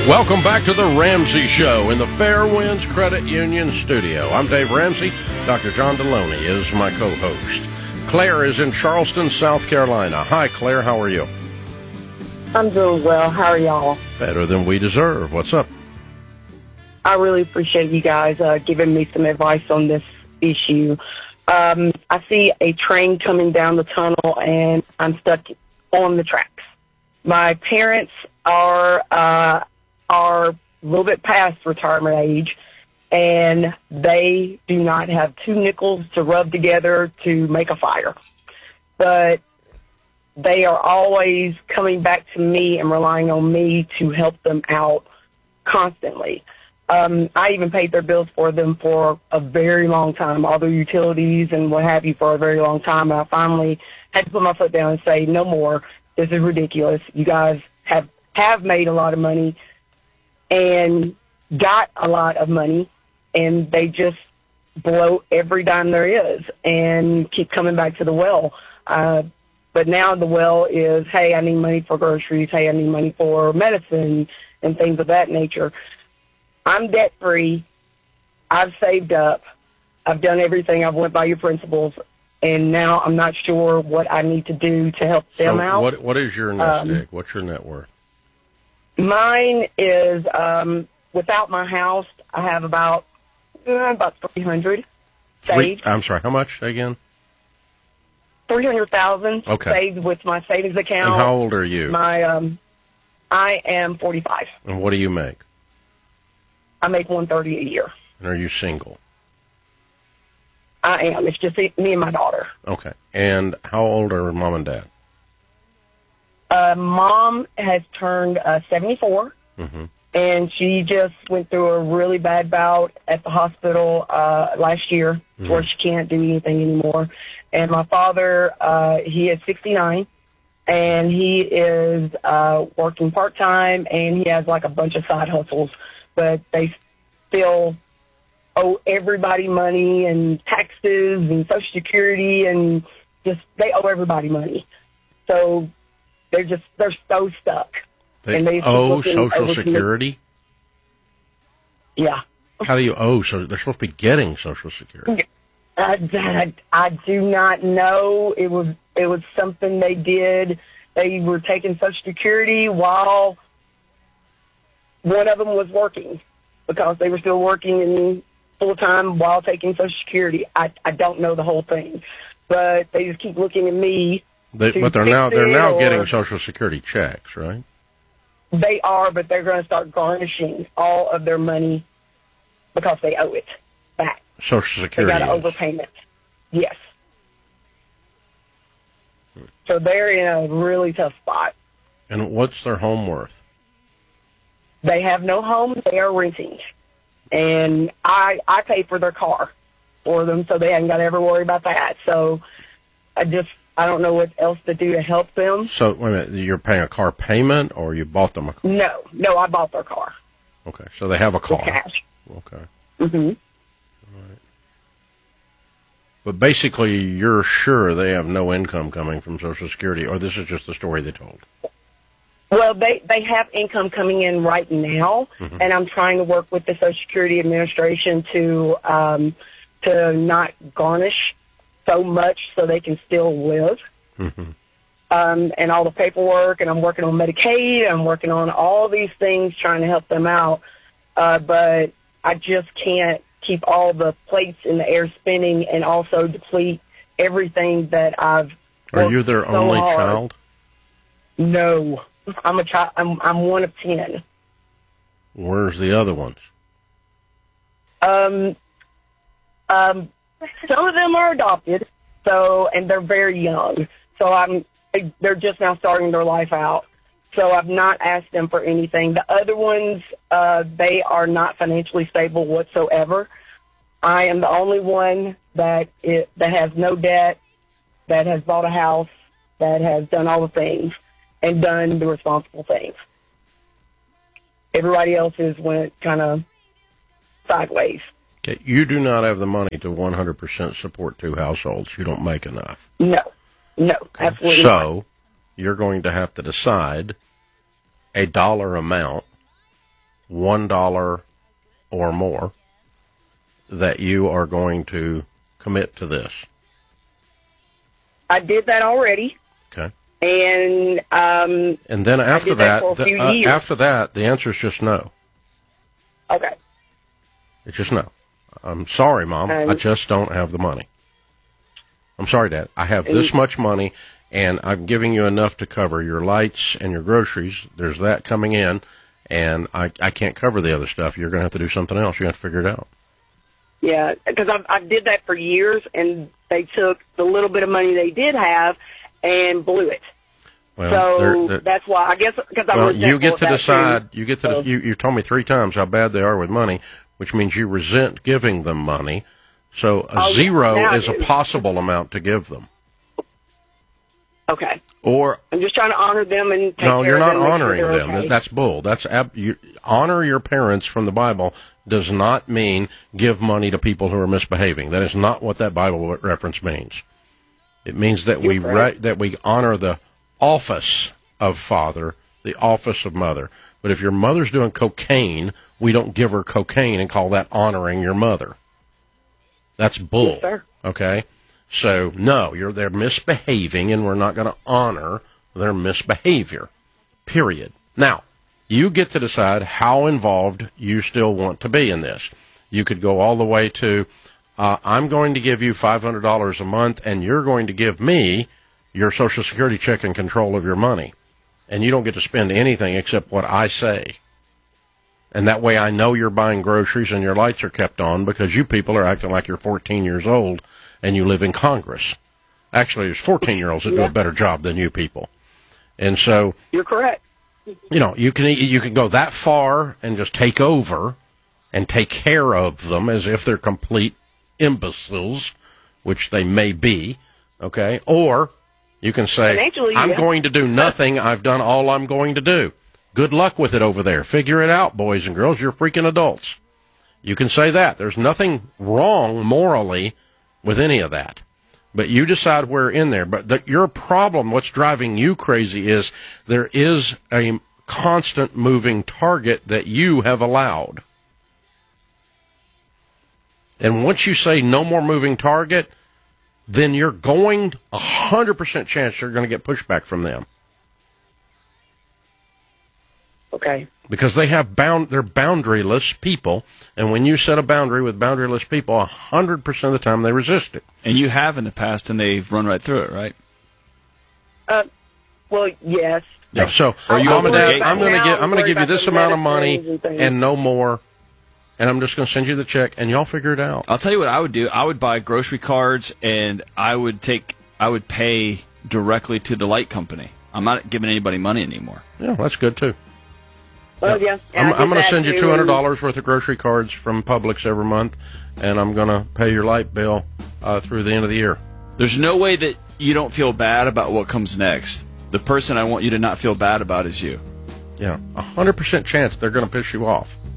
Welcome back to the Ramsey Show in the Fairwinds Credit Union studio. I'm Dave Ramsey. Dr. John Deloney is my co-host. Claire is in Charleston, South Carolina. Hi, Claire. How are you? I'm doing well. How are y'all? Better than we deserve. What's up? I really appreciate you guys giving me some advice on this issue. I see a train coming down the tunnel, and I'm stuck on the tracks. My parents are a little bit past retirement age, and they do not have two nickels to rub together to make a fire. But they are always coming back to me and relying on me to help them out constantly. I even paid their bills for them for a very long time, all their utilities and what have you for a very long time. And I finally had to put my foot down and say, no more. This is ridiculous. You guys have made a lot of money and got a lot of money, and they just blow every dime there is and keep coming back to the well. But now the well is, hey, I need money for groceries. Hey, I need money for medicine and things of that nature. I'm debt-free. I've saved up. I've done everything. I've went by your principles, and now I'm not sure what I need to do to help them out. What is your nest egg? What's your net worth? Mine is, without my house, I have about $300 saved. I'm sorry, how much again? $300,000 saved with my savings account. And how old are you? I am 45. And what do you make? I make $130 a year. And are you single? I am. It's just me and my daughter. Okay. And how old are mom and dad? Mom has turned 74, and she just went through a really bad bout at the hospital last year where she can't do anything anymore. And my father, he is 69, and he is working part-time, and he has like a bunch of side hustles, but they still owe everybody money and taxes and Social Security, and just they owe everybody money. So they're so stuck. They owe Social Security? Yeah. How do you owe? So they're supposed to be getting Social Security. I do not know. It was something they did. They were taking Social Security while one of them was working, because they were still working in full time while taking Social Security. I don't know the whole thing, but they just keep looking at me. But they're now getting Social Security checks, right? They are, but they're going to start garnishing all of their money because they owe it back. Social Security. They got an overpayment. Yes. So they're in a really tough spot. And what's their home worth? They have no home. They are renting. And I pay for their car for them, so they haven't got to ever worry about that. So I don't know what else to do to help them. So, wait a minute, you're paying a car payment, or you bought them a car? No, I bought their car. Okay, so they have a car. With cash. Okay. Mm-hmm. All right. But basically, you're sure they have no income coming from Social Security, or this is just the story they told? Well, they have income coming in right now, and I'm trying to work with the Social Security Administration to not garnish so much so they can still live. And all the paperwork, and I'm working on Medicaid, I'm working on all these things trying to help them out. But I just can't keep all the plates in the air spinning and also deplete everything that I've Are you their only child? No. I'm a child. I'm one of 10. Where's the other ones? Some of them are adopted, and they're very young. So they're just now starting their life out. So I've not asked them for anything. The other ones, they are not financially stable whatsoever. I am the only one that has no debt, that has bought a house, that has done all the things and done the responsible things. Everybody else went kind of sideways. Okay, you do not have the money to 100% support two households. You don't make enough. No, okay. Absolutely not. So you're going to have to decide a dollar amount $1 or more that you are going to commit to this? I did that already. Okay. And then after that, after that, the answer is just no. Okay. It's just no. I'm sorry, Mom. I just don't have the money. I'm sorry, Dad. I have this much money, and I'm giving you enough to cover your lights and your groceries. There's that coming in, and I can't cover the other stuff. You're going to have to do something else. You have to figure it out. Yeah, because I did that for years, and they took the little bit of money they did have and blew it. Well, so that's why, I guess, because I'm resentful. You get to decide. Too. You get to. You've told me 3 times how bad they are with money, which means you resent giving them money. So zero is a possible amount to give them. Okay. Or I'm just trying to honor them and take care of them. No, you're not honoring them. Okay. That's bull. Honor your parents from the Bible does not mean give money to people who are misbehaving. That is not what that Bible reference means. It means that that we honor the office of father, the office of mother. But if your mother's doing cocaine, we don't give her cocaine and call that honoring your mother. That's bull. Yes, sir. Okay? So, no, they're misbehaving, and we're not going to honor their misbehavior. Period. Now, you get to decide how involved you still want to be in this. You could go all the way to, I'm going to give you $500 a month, and you're going to give me your Social Security check and control of your money. And you don't get to spend anything except what I say. And that way I know you're buying groceries and your lights are kept on because you people are acting like you're 14 years old and you live in Congress. Actually, there's 14-year-olds that do a better job than you people. And so... You're correct. You know, you can go that far and just take over and take care of them as if they're complete imbeciles, which they may be, okay? Or you can say, I'm going to do nothing. I've done all I'm going to do. Good luck with it over there. Figure it out, boys and girls. You're freaking adults. You can say that. There's nothing wrong morally with any of that. But you decide where in there. But your problem, what's driving you crazy, is there is a constant moving target that you have allowed. And once you say no more moving target, then you're going 100% chance you're going to get pushback from them. Okay. Because they're boundaryless people, and when you set a boundary with boundaryless people, 100% of the time they resist it. And you have in the past, and they've run right through it, right? Well, yes. Yeah. So, Mom and Dad, I'm going to give you this amount of money and no more, and I'm just going to send you the check, and y'all figure it out. I'll tell you what I would do. I would buy grocery cards, and I would pay directly to the light company. I'm not giving anybody money anymore. Yeah, that's good too. Well, yeah. I'm going to send you $200 worth of grocery cards from Publix every month, and I'm going to pay your light bill through the end of the year. There's no way that you don't feel bad about what comes next. The person I want you to not feel bad about is you. Yeah, 100% chance they're going to piss you off.